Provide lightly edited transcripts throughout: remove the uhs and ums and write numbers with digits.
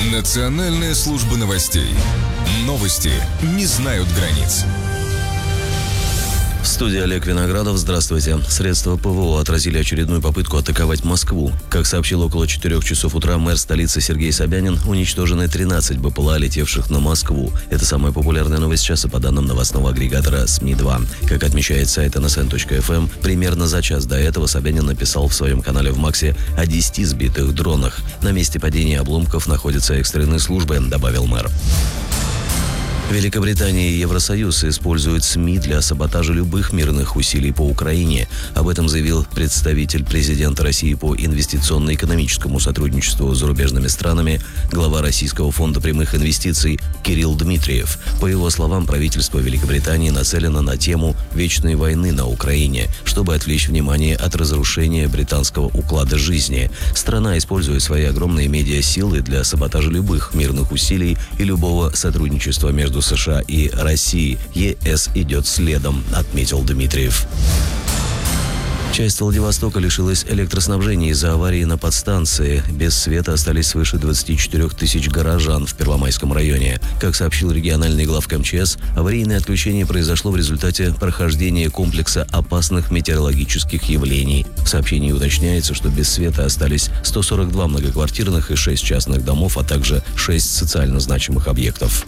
Национальная служба новостей. Новости не знают границ. В студии Олег Виноградов. Здравствуйте. Средства ПВО отразили очередную попытку атаковать Москву. Как сообщил около 4 часов утра мэр столицы Сергей Собянин, уничтожены 13 БПЛА, летевших на Москву. Это самая популярная новость часа по данным новостного агрегатора СМИ-2. Как отмечает сайт nsn.fm, примерно за час до этого Собянин написал в своем канале в Максе о 10 сбитых дронах. На месте падения обломков находятся экстренные службы, добавил мэр. Великобритания и Евросоюз используют СМИ для саботажа любых мирных усилий по Украине. Об этом заявил представитель президента России по инвестиционно-экономическому сотрудничеству с зарубежными странами, глава Российского фонда прямых инвестиций Кирилл Дмитриев. По его словам, правительство Великобритании нацелено на тему вечной войны на Украине, чтобы отвлечь внимание от разрушения британского уклада жизни. Страна использует свои огромные медиасилы для саботажа любых мирных усилий и любого сотрудничества между США и Россией. ЕС идет следом, отметил Дмитриев. Часть Владивостока лишилась электроснабжения из-за аварии на подстанции. Без света остались свыше 24 тысяч горожан в Первомайском районе. Как сообщил региональный главк МЧС, аварийное отключение произошло в результате прохождения комплекса опасных метеорологических явлений. В сообщении уточняется, что без света остались 142 многоквартирных и 6 частных домов, а также 6 социально значимых объектов.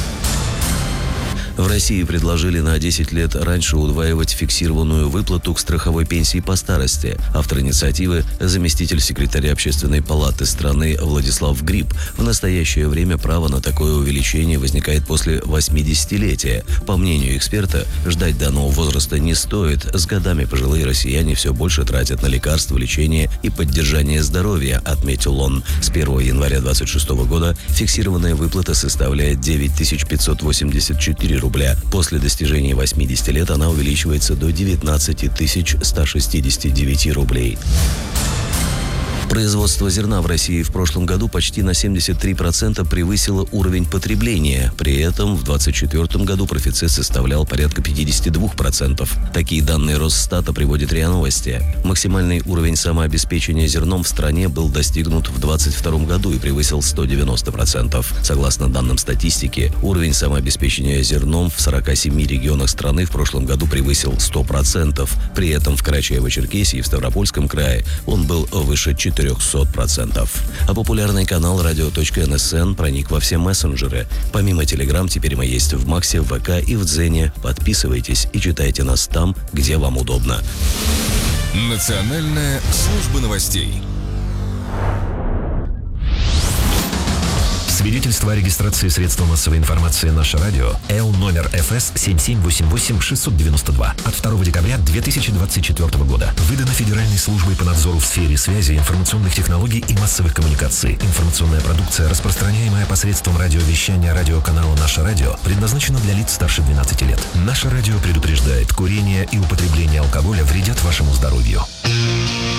В России предложили на 10 лет раньше удваивать фиксированную выплату к страховой пенсии по старости. Автор инициативы – заместитель секретаря Общественной палаты страны Владислав Гриб. В настоящее время право на такое увеличение возникает после 80-летия. По мнению эксперта, ждать данного возраста не стоит. С годами пожилые россияне все больше тратят на лекарства, лечение и поддержание здоровья, отметил он. С 1 января 2026 года фиксированная выплата составляет 9584 рубля. После достижения 80 лет она увеличивается до 19 169 рублей. Производство зерна в России в прошлом году почти на 73% превысило уровень потребления. При этом в 2024 году профицит составлял порядка 52%. Такие данные Росстата приводит РИА Новости. Максимальный уровень самообеспечения зерном в стране был достигнут в 2022 году и превысил 190%. Согласно данным статистики, уровень самообеспечения зерном в 47 регионах страны в прошлом году превысил 100%. При этом в Карачаево-Черкесии и в Ставропольском крае он был выше 400%. А популярный канал radio.nsn проник во все мессенджеры. Помимо Telegram, теперь мы есть в Максе, в ВК и в Дзене. Подписывайтесь и читайте нас там, где вам удобно. Национальная служба новостей. Свидетельство о регистрации средства массовой информации «Наше радио» Л номер ФС 7788-692 от 2 декабря 2024 года. Выдано Федеральной службой по надзору в сфере связи, информационных технологий и массовых коммуникаций. Информационная продукция, распространяемая посредством радиовещания радиоканала «Наше радио», предназначена для лиц старше 12 лет. «Наше радио» предупреждает: курение и употребление алкоголя вредят вашему здоровью.